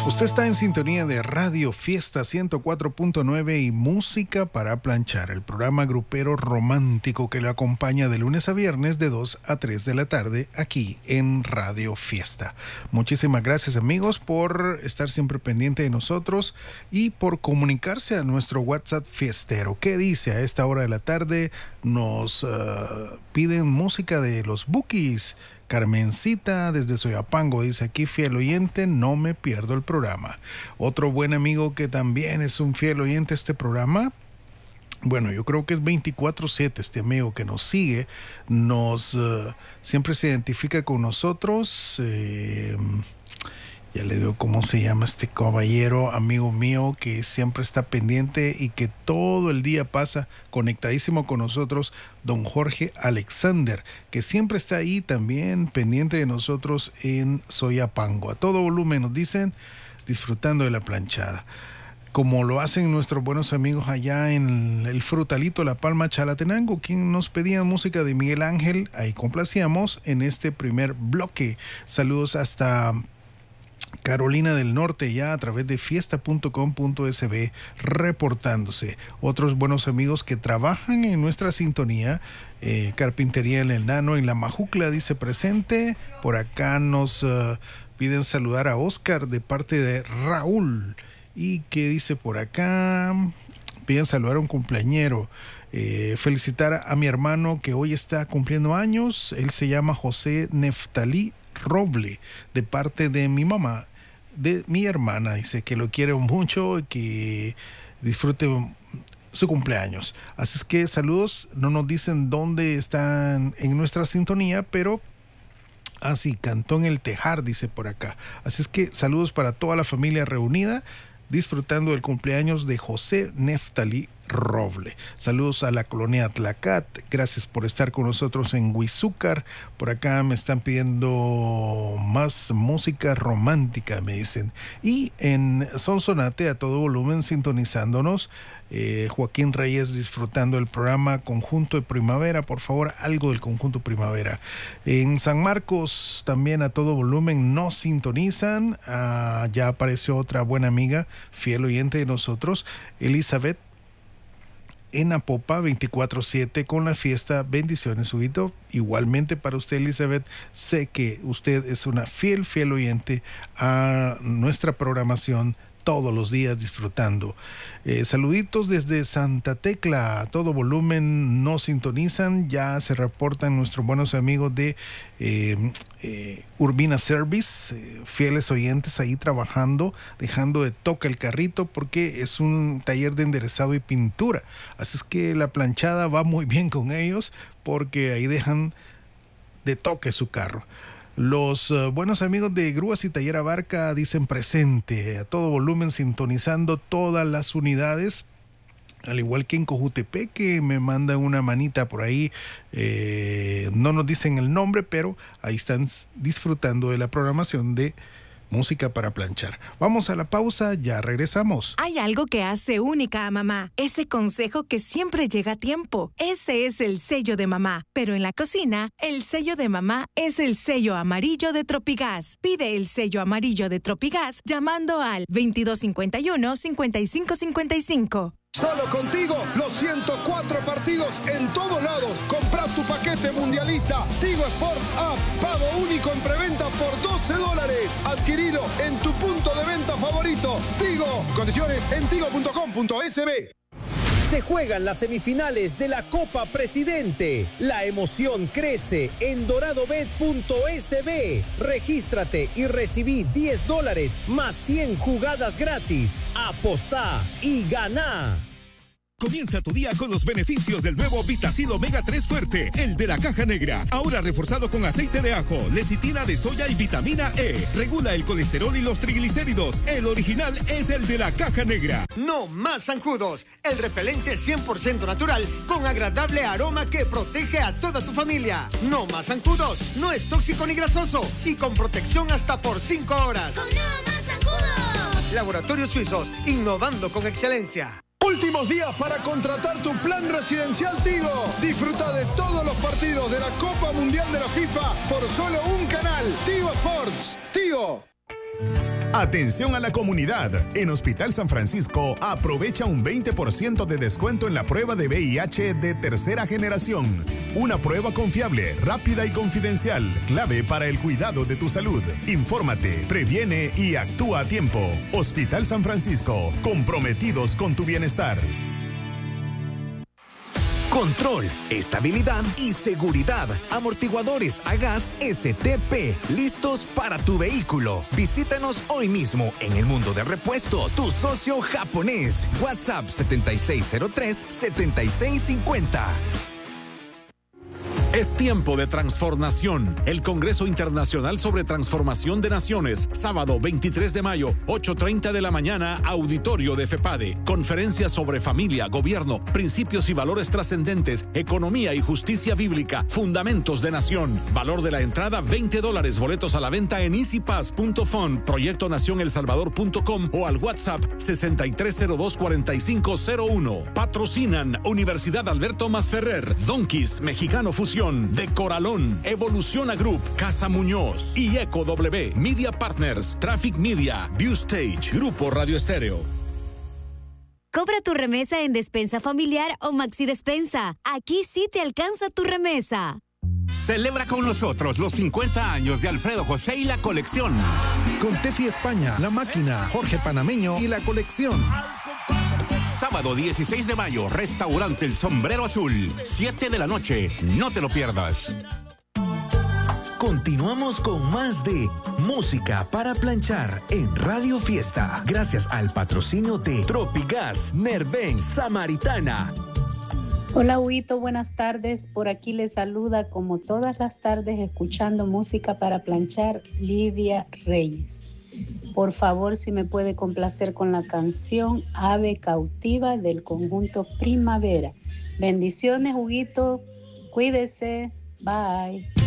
Usted está en sintonía de Radio Fiesta 104.9 y Música para Planchar, el programa grupero romántico que le acompaña de lunes a viernes de 2 a 3 de la tarde aquí en Radio Fiesta. Muchísimas gracias, amigos, por estar siempre pendiente de nosotros y por comunicarse a nuestro WhatsApp fiestero. ¿Qué dice a esta hora de la tarde? Nos piden música de los Bukis. Carmencita desde Soyapango dice aquí, fiel oyente, no me pierdo el programa. Otro buen amigo que también es un fiel oyente a este programa, bueno, yo creo que es 24/7 este amigo que nos sigue, siempre se identifica con nosotros. Ya le digo cómo se llama este caballero, amigo mío, que siempre está pendiente y que todo el día pasa conectadísimo con nosotros, don Jorge Alexander, que siempre está ahí también pendiente de nosotros en Soyapango. A todo volumen nos dicen, disfrutando de la planchada. Como lo hacen nuestros buenos amigos allá en el Frutalito La Palma Chalatenango, quien nos pedía música de Miguel Ángel, ahí complacíamos en este primer bloque. Saludos hasta Carolina del Norte, ya a través de fiesta.com.sb, reportándose. Otros buenos amigos que trabajan en nuestra sintonía, Carpintería en el Nano, en La Majucla, dice presente. Por acá nos piden saludar a Oscar de parte de Raúl. Y que dice por acá, piden saludar a un cumpleañero. Felicitar a mi hermano que hoy está cumpliendo años. Él se llama José Neftalí Roble, de parte de mi mamá, de mi hermana. Dice que lo quiere mucho y que disfrute su cumpleaños. Así es que saludos. No nos dicen dónde están en nuestra sintonía, pero así, Cantón El Tejar dice por acá. Así es que saludos para toda la familia reunida, disfrutando del cumpleaños de José Neftalí Roble. Saludos a la colonia Tlacat, gracias por estar con nosotros en Huizúcar. Por acá me están pidiendo más música romántica, me dicen. Y en Sonsonate, a todo volumen, sintonizándonos, Joaquín Reyes disfrutando el programa Conjunto de Primavera. Por favor, algo del Conjunto Primavera. En San Marcos también a todo volumen nos sintonizan. Ya apareció otra buena amiga, fiel oyente de nosotros, Elizabeth, en Apopa 24/7 con la fiesta. Bendiciones, Huguito. Igualmente para usted, Elizabeth, sé que usted es una fiel oyente a nuestra programación todos los días, disfrutando. Saluditos desde Santa Tecla, a todo volumen nos sintonizan. Ya se reportan nuestros buenos amigos de Urbina Service, fieles oyentes ahí trabajando, dejando de toque el carrito porque es un taller de enderezado y pintura. Así es que la planchada va muy bien con ellos porque ahí dejan de toque su carro. Los buenos amigos de Grúas y Taller Abarca dicen presente, a todo volumen, sintonizando todas las unidades, al igual que en Cojutepec, que me mandan una manita por ahí. No nos dicen el nombre, pero ahí están disfrutando de la programación de Música para Planchar. Vamos a la pausa, ya regresamos. Hay algo que hace única a mamá, ese consejo que siempre llega a tiempo. Ese es el sello de mamá. Pero en la cocina, el sello de mamá es el sello amarillo de Tropigas. Pide el sello amarillo de Tropigas llamando al 2251-5555. Solo contigo, los 104 partidos en todos lados. Compra tu paquete mundialista Tigo Sports App. Pago único en preventa por $12. Adquirido en tu punto de venta favorito. Tigo. Condiciones en tigo.com.sb. Se juegan las semifinales de la Copa Presidente. La emoción crece en doradobet.sb. Regístrate y recibí $10 más 100 jugadas gratis. Apostá y ganá. Comienza tu día con los beneficios del nuevo Vitacil Omega 3 Fuerte, el de la caja negra. Ahora reforzado con aceite de ajo, lecitina de soya y vitamina E. Regula el colesterol y los triglicéridos. El original es el de la caja negra. No más zancudos. El repelente 100% natural con agradable aroma que protege a toda tu familia. No más zancudos. No es tóxico ni grasoso y con protección hasta por 5 horas. ¡Con no más zancudos! Laboratorios Suizos, innovando con excelencia. Últimos días para contratar tu plan residencial Tigo. Disfruta de todos los partidos de la Copa Mundial de la FIFA por solo un canal. Tigo Sports. Tigo. Atención a la comunidad. En Hospital San Francisco aprovecha un 20% de descuento en la prueba de VIH de tercera generación. Una prueba confiable, rápida y confidencial, clave para el cuidado de tu salud. Infórmate, previene y actúa a tiempo. Hospital San Francisco, comprometidos con tu bienestar. Control, estabilidad y seguridad. Amortiguadores a gas STP, listos para tu vehículo. Visítanos hoy mismo en El Mundo del Repuesto, tu socio japonés. WhatsApp 7603-7650. Es tiempo de transformación. El Congreso Internacional sobre Transformación de Naciones, sábado 23 de mayo, 8:30 de la mañana, auditorio de FEPADE. Conferencia sobre familia, gobierno, principios y valores trascendentes, economía y justicia bíblica, fundamentos de nación. Valor de la entrada $20. Boletos a la venta en easypass.fund, proyectonacionelsalvador.com o al WhatsApp 6302-4501. Patrocinan Universidad Alberto Masferrer, Donkeys, Mexicano Fusión, De Coralón, Evoluciona Group, Casa Muñoz y Eco W, Media Partners, Traffic Media, View Stage, Grupo Radio Estéreo. Cobra tu remesa en Despensa Familiar o Maxi Despensa. Aquí sí te alcanza tu remesa. Celebra con nosotros los 50 años de Alfredo José y la colección. Con Tefi España, La Máquina, Jorge Panameño y la colección. Sábado 16 de mayo, Restaurante El Sombrero Azul, 7 de la noche. No te lo pierdas. Continuamos con más de Música para Planchar en Radio Fiesta. Gracias al patrocinio de Tropigas, Nerven, Samaritana. Hola, Huito, buenas tardes. Por aquí les saluda, como todas las tardes, escuchando Música para Planchar, Lidia Reyes. Por favor, si me puede complacer con la canción Ave Cautiva del conjunto Primavera. Bendiciones, Huguito. Cuídese. Bye.